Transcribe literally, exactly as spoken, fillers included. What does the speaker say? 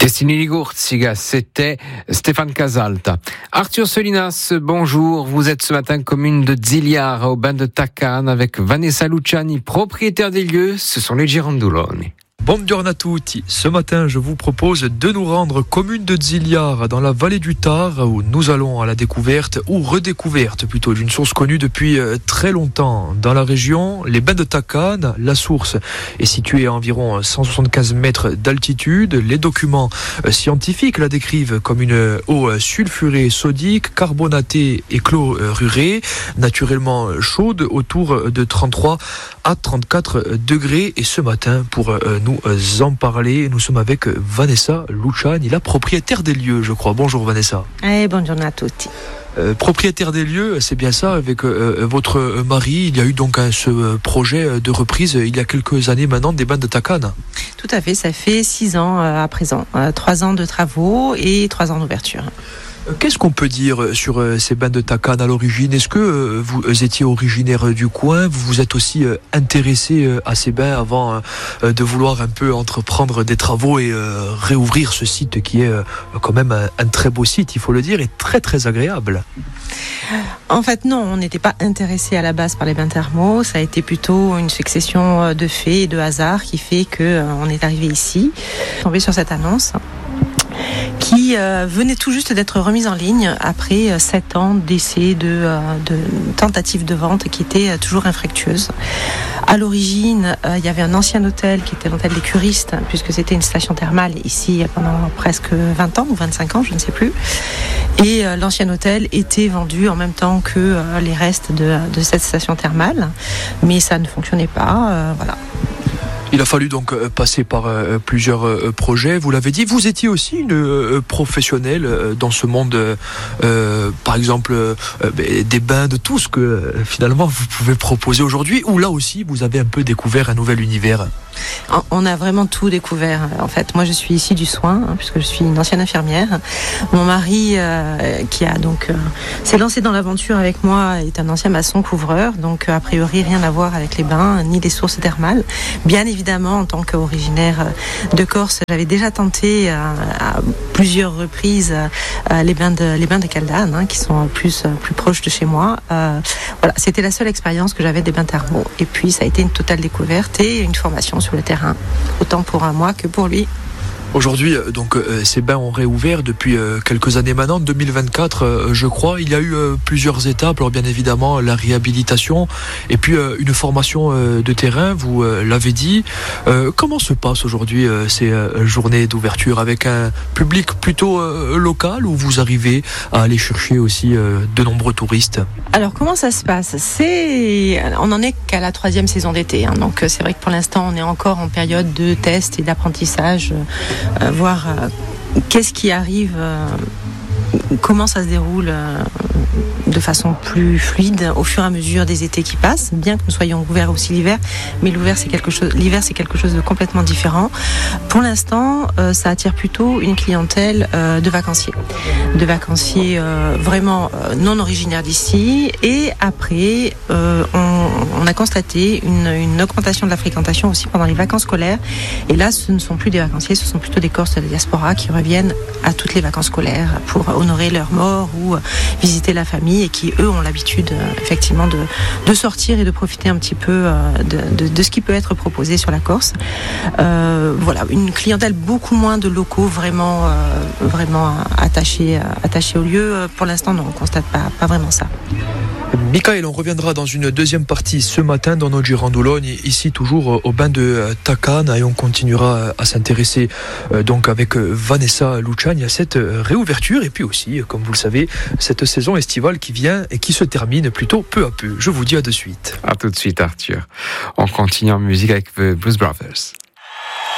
Destiny Ligurziga, c'était Stéphane Casalta. Arthur Solinas, bonjour. Vous êtes ce matin commune de Ziliara, au bain de Tacane, avec Vanessa Luciani, propriétaire des lieux. Ce sont les Girandoloni. Buongiorno a tutti. Ce matin, je vous propose de nous rendre commune de Ziliara, dans la vallée du Tar, où nous allons à la découverte, ou redécouverte plutôt, d'une source connue depuis très longtemps. Dans la région, les bains de Tacane, la source est située à environ cent soixante-quinze mètres d'altitude. Les documents scientifiques la décrivent comme une eau sulfurée, sodique, carbonatée et chlorurée, naturellement chaude, autour de trente-trois à trente-quatre degrés. Et ce matin, pour nous en parler, nous sommes avec Vanessa Luciani, la propriétaire des lieux, je crois. Bonjour Vanessa. Eh, buongiorno a tutti. Euh, propriétaire des lieux, c'est bien ça, avec euh, votre mari. Il y a eu donc hein, ce projet de reprise il y a quelques années maintenant des bains de Tacane. Tout à fait, ça fait six ans euh, à présent. Euh, trois ans de travaux et trois ans d'ouverture. Qu'est-ce qu'on peut dire sur ces bains de Tacane à l'origine ? Est-ce que vous étiez originaire du coin ? Vous vous êtes aussi intéressé à ces bains avant de vouloir un peu entreprendre des travaux et réouvrir ce site qui est quand même un très beau site, il faut le dire, et très très agréable ? En fait, non, on n'était pas intéressé à la base par les bains thermaux. Ça a été plutôt une succession de faits et de hasards qui fait qu'on est arrivé ici, tombé sur cette annonce qui euh, venait tout juste d'être remise en ligne après euh, sept ans d'essais, de, euh, de tentatives de vente qui étaient euh, toujours infructueuses. À l'origine, euh, il y avait un ancien hôtel qui était l'hôtel des curistes, puisque c'était une station thermale ici pendant presque vingt ans ou vingt-cinq ans, je ne sais plus. Et euh, l'ancien hôtel était vendu en même temps que euh, les restes de, de cette station thermale, mais ça ne fonctionnait pas, euh, voilà. Il a fallu donc passer par euh, plusieurs euh, projets. Vous l'avez dit, vous étiez aussi une euh, professionnelle euh, dans ce monde, euh, par exemple, euh, des bains, de tout ce que euh, finalement vous pouvez proposer aujourd'hui, ou là aussi vous avez un peu découvert un nouvel univers. On a vraiment tout découvert. En fait, moi, je suis issue du soin, hein, puisque je suis une ancienne infirmière. Mon mari, euh, qui a donc euh, s'est lancé dans l'aventure avec moi, est un ancien maçon couvreur, donc a priori rien à voir avec les bains ni les sources thermales. Bien évidemment, en tant qu'originaire de Corse, j'avais déjà tenté euh, à plusieurs reprises euh, les bains de les bains de Caldane, hein, qui sont plus plus proches de chez moi. Euh, voilà, c'était la seule expérience que j'avais des bains thermaux. Et puis, ça a été une totale découverte et une formation sur le terrain, autant pour moi que pour lui. Aujourd'hui, donc, euh, ces bains ont réouvert depuis euh, quelques années maintenant, deux mille vingt-quatre, euh, je crois. Il y a eu euh, plusieurs étapes. Alors, bien évidemment, la réhabilitation et puis euh, une formation euh, de terrain, vous euh, l'avez dit. Euh, comment se passent aujourd'hui euh, ces euh, journées d'ouverture avec un public plutôt euh, local, ou vous arrivez à aller chercher aussi euh, de nombreux touristes ? Alors, comment ça se passe ? C'est... On n'en est qu'à la troisième saison d'été. Hein, donc, c'est vrai que pour l'instant, on est encore en période de test et d'apprentissage. Euh, voir euh, qu'est-ce qui arrive, euh, comment ça se déroule euh, de façon plus fluide au fur et à mesure des étés qui passent, bien que nous soyons ouverts aussi l'hiver, mais l'hiver c'est quelque chose, l'hiver c'est quelque chose de complètement différent. Pour l'instant, euh, ça attire plutôt une clientèle euh, de vacanciers, de vacanciers euh, vraiment euh, non originaires d'ici. Et après, euh, on, on a constaté une, une augmentation de la fréquentation aussi pendant les vacances scolaires. Et là, ce ne sont plus des vacanciers, ce sont plutôt des Corses de la diaspora qui reviennent à toutes les vacances scolaires pour honorer leur mort ou visiter la famille, et qui, eux, ont l'habitude, euh, effectivement, de, de sortir et de profiter un petit peu euh, de, de, de ce qui peut être proposé sur la Corse. Euh, voilà, une clientèle beaucoup moins de locaux vraiment, euh, vraiment attachés, attachés au lieu. Pour l'instant, non, on ne constate pas, pas vraiment ça. Michael, on reviendra dans une deuxième partie ce matin dans nos Girandoloni, ici toujours au bain de Tacane, et on continuera à s'intéresser euh, donc avec Vanessa Luciani à cette réouverture, et puis aussi, comme vous le savez, cette saison estivale qui vient et qui se termine plutôt peu à peu. Je vous dis à de suite. À tout de suite, Arthur. On continue en musique avec The Blues Brothers.